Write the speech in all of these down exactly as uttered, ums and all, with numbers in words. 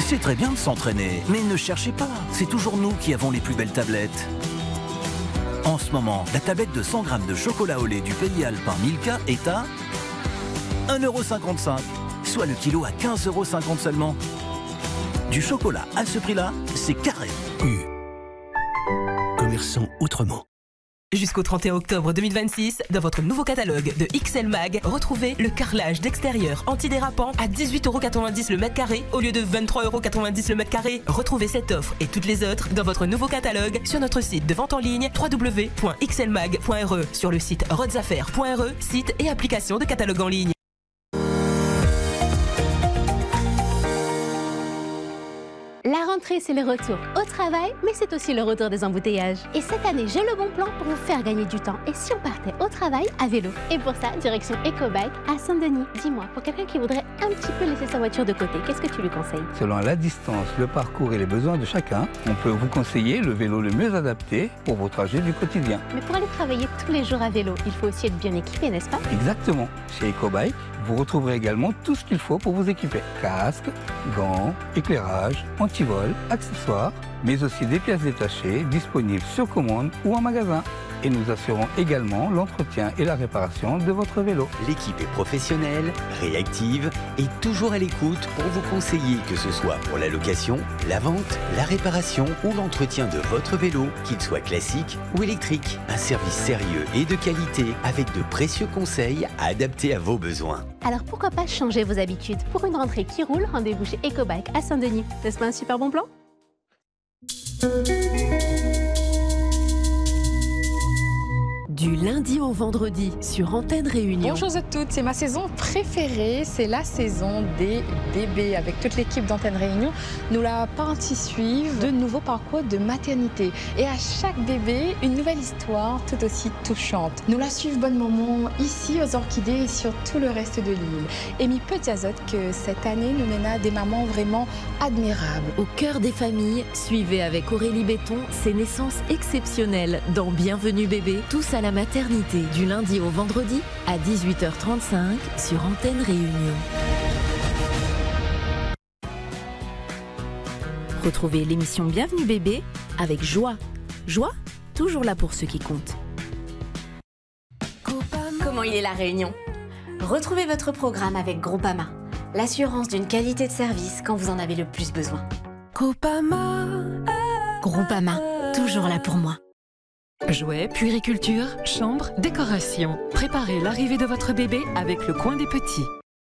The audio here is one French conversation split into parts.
C'est très bien de s'entraîner, mais ne cherchez pas. C'est toujours nous qui avons les plus belles tablettes. En ce moment, la tablette de cent grammes de chocolat au lait du pays alpin Milka est à un euro cinquante-cinq, soit le kilo à quinze euros cinquante seulement. Du chocolat à ce prix-là, c'est carré. U. Commerçant autrement. Jusqu'au trente et un octobre deux mille vingt-six, dans votre nouveau catalogue de X L Mag, retrouvez le carrelage d'extérieur antidérapant à dix-huit euros quatre-vingt-dix le mètre carré au lieu de vingt-trois euros quatre-vingt-dix le mètre carré. Retrouvez cette offre et toutes les autres dans votre nouveau catalogue sur notre site de vente en ligne w w w point x l mag point r e, sur le site rodsaffaires point r e, site et application de catalogue en ligne. La rentrée, c'est le retour au travail, mais c'est aussi le retour des embouteillages. Et cette année, j'ai le bon plan pour vous faire gagner du temps. Et si on partait au travail à vélo? Et pour ça, direction EcoBike à Saint-Denis. Dis-moi, pour quelqu'un qui voudrait un petit peu laisser sa voiture de côté, qu'est-ce que tu lui conseilles? Selon la distance, le parcours et les besoins de chacun, on peut vous conseiller le vélo le mieux adapté pour vos trajets du quotidien. Mais pour aller travailler tous les jours à vélo, il faut aussi être bien équipé, n'est-ce pas? Exactement. Chez EcoBike, vous retrouverez également tout ce qu'il faut pour vous équiper. Casque, gants, éclairage, antivol, accessoires, mais aussi des pièces détachées disponibles sur commande ou en magasin. Et nous assurons également l'entretien et la réparation de votre vélo. L'équipe est professionnelle, réactive et toujours à l'écoute pour vous conseiller, que ce soit pour la location, la vente, la réparation ou l'entretien de votre vélo, qu'il soit classique ou électrique. Un service sérieux et de qualité avec de précieux conseils adaptés à vos besoins. Alors pourquoi pas changer vos habitudes? Pour une rentrée qui roule, rendez-vous chez EcoBike à Saint-Denis. N'est-ce pas un super bon plan? Du lundi au vendredi sur Antenne Réunion. Bonjour à toutes, c'est ma saison préférée, c'est la saison des bébés. Avec toute l'équipe d'Antenne Réunion, nous la partie suivre de nouveaux parcours de maternité. Et à chaque bébé, une nouvelle histoire tout aussi touchante. Nous la suivons bon moment ici aux Orchidées et sur tout le reste de l'île. Et mi peut dire que cette année nous mène des mamans vraiment admirables. Au cœur des familles, suivez avec Aurélie Béton ces naissances exceptionnelles dans Bienvenue bébé, tous à la maternité, du lundi au vendredi à dix-huit heures trente-cinq sur Antenne Réunion. Retrouvez l'émission Bienvenue bébé avec joie. Joie, toujours là pour ceux qui comptent. Comment il est la Réunion? Retrouvez votre programme avec Groupama, l'assurance d'une qualité de service quand vous en avez le plus besoin. Groupama, Groupama, toujours là pour moi. Jouets, puériculture, chambre, décoration. Préparez l'arrivée de votre bébé avec le coin des petits.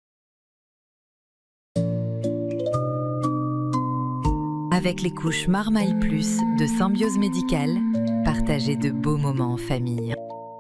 Avec les couches Marmaille Plus de Symbiose Médicale, partagez de beaux moments en famille.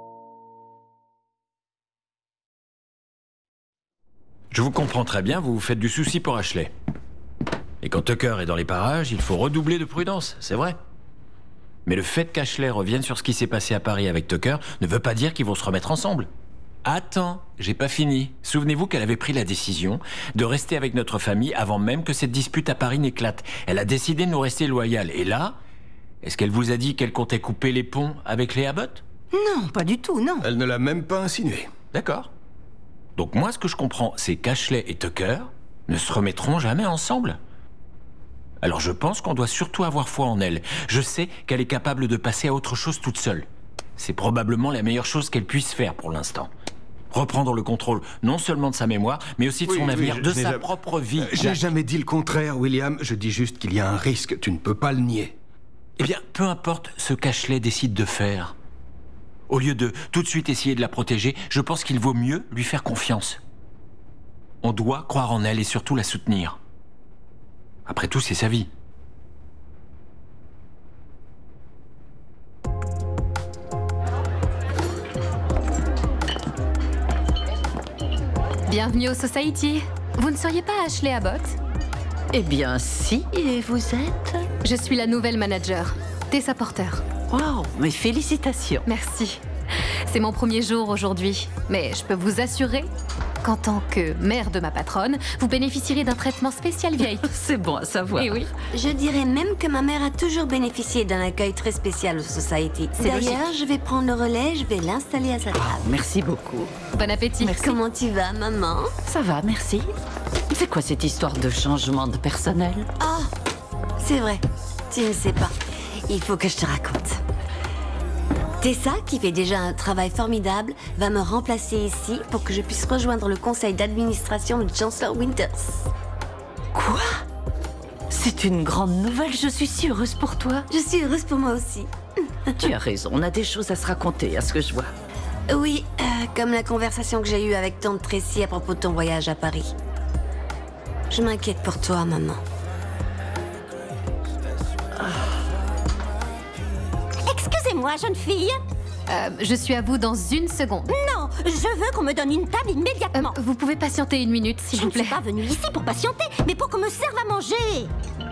Je vous comprends très bien, vous vous faites du souci pour Ashley. Et quand Tucker est dans les parages, il faut redoubler de prudence, c'est vrai. Mais le fait qu'Ashley revienne sur ce qui s'est passé à Paris avec Tucker ne veut pas dire qu'ils vont se remettre ensemble. Attends, j'ai pas fini. Souvenez-vous qu'elle avait pris la décision de rester avec notre famille avant même que cette dispute à Paris n'éclate. Elle a décidé de nous rester loyale. Et là, est-ce qu'elle vous a dit qu'elle comptait couper les ponts avec les Abbott? Non, pas du tout, non. Elle ne l'a même pas insinué. D'accord. Donc moi, ce que je comprends, c'est qu'Ashley et Tucker ne se remettront jamais ensemble. Alors je pense qu'on doit surtout avoir foi en elle. Je sais qu'elle est capable de passer à autre chose toute seule. C'est probablement la meilleure chose qu'elle puisse faire pour l'instant. Reprendre le contrôle non seulement de sa mémoire, mais aussi de oui, son oui, avenir, je, de je sa jamais... propre vie. J'ai Jack. jamais dit le contraire, William. Je dis juste qu'il y a un risque. Tu ne peux pas le nier. Eh bien, peu importe ce qu'Ashley décide de faire. Au lieu de tout de suite essayer de la protéger, je pense qu'il vaut mieux lui faire confiance. On doit croire en elle et surtout la soutenir. Après tout, c'est sa vie. Bienvenue au Society. Vous ne seriez pas Ashley Abbott? Eh bien, si, et vous êtes? Je suis la nouvelle manager, Tessa Porter. Wow, mes félicitations. Merci. C'est mon premier jour aujourd'hui, mais je peux vous assurer qu'en tant que mère de ma patronne, vous bénéficierez d'un traitement spécial V I P. C'est bon à savoir. Eh oui. Je dirais même que ma mère a toujours bénéficié d'un accueil très spécial au Society. D'ailleurs, je vais prendre le relais, je vais l'installer à sa table. Merci beaucoup. Bon appétit. Merci. Comment tu vas, maman? Ça va, merci. C'est quoi cette histoire de changement de personnel? Ah, c'est vrai. Tu ne sais pas. Il faut que je te raconte. Tessa, qui fait déjà un travail formidable, va me remplacer ici pour que je puisse rejoindre le conseil d'administration de Chancellor Winters. Quoi? C'est une grande nouvelle, je suis si heureuse pour toi. Je suis heureuse pour moi aussi. Tu as raison, on a des choses à se raconter, à ce que je vois. Oui, euh, comme la conversation que j'ai eue avec tante Tracy à propos de ton voyage à Paris. Je m'inquiète pour toi, maman. Excusez-moi, jeune fille. Euh, je suis à vous dans une seconde. Non, je veux qu'on me donne une table immédiatement. Euh, vous pouvez patienter une minute, s'il je vous plaît. Je ne suis pas venue ici pour patienter, mais pour qu'on me serve à manger.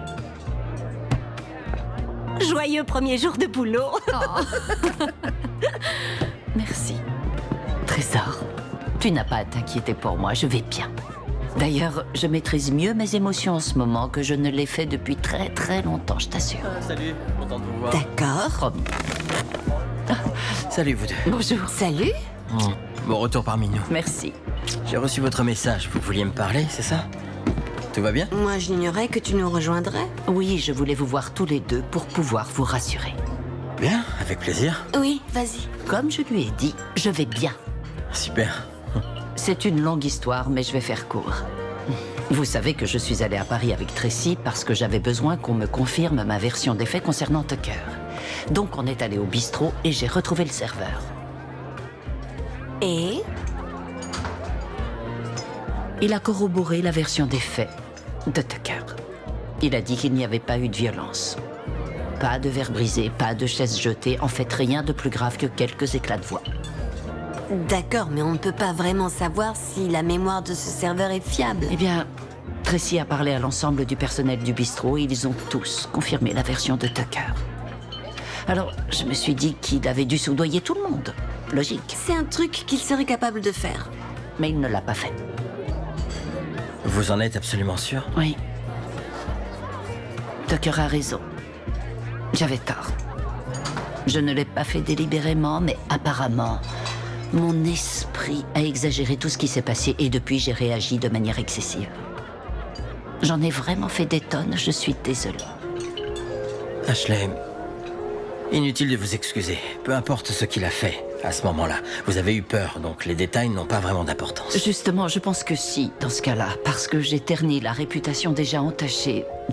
Joyeux premier jour de boulot. Oh. Merci. Trésor, tu n'as pas à t'inquiéter pour moi, je vais bien. D'ailleurs, je maîtrise mieux mes émotions en ce moment que je ne l'ai fait depuis très très longtemps, je t'assure. Ah, salut, content de vous voir. D'accord. Promis. Salut vous deux. Bonjour. Salut. Mmh. Bon retour parmi nous. Merci. J'ai reçu votre message, vous vouliez me parler, c'est ça? Tout va bien? Moi, j'ignorais que tu nous rejoindrais. Oui, je voulais vous voir tous les deux pour pouvoir vous rassurer. Bien, avec plaisir. Oui, vas-y. Comme je lui ai dit, je vais bien. Super. C'est une longue histoire, mais je vais faire court. Vous savez que je suis allée à Paris avec Tracy parce que j'avais besoin qu'on me confirme ma version des faits concernant Tucker. Donc on est allé au bistrot et j'ai retrouvé le serveur. Et il a corroboré la version des faits de Tucker. Il a dit qu'il n'y avait pas eu de violence. Pas de verre brisé, pas de chaise jetée, en fait rien de plus grave que quelques éclats de voix. D'accord, mais on ne peut pas vraiment savoir si la mémoire de ce serveur est fiable. Eh bien, Tracy a parlé à l'ensemble du personnel du bistrot et ils ont tous confirmé la version de Tucker. Alors, je me suis dit qu'il avait dû soudoyer tout le monde. Logique. C'est un truc qu'il serait capable de faire. Mais il ne l'a pas fait. Vous en êtes absolument sûr? Oui. Tucker a raison. J'avais tort. Je ne l'ai pas fait délibérément, mais apparemment, mon esprit a exagéré tout ce qui s'est passé et depuis, j'ai réagi de manière excessive. J'en ai vraiment fait des tonnes, je suis désolée. Ashley, inutile de vous excuser. Peu importe ce qu'il a fait à ce moment-là. Vous avez eu peur, donc les détails n'ont pas vraiment d'importance. Justement, je pense que si, dans ce cas-là, parce que j'ai terni la réputation déjà entachée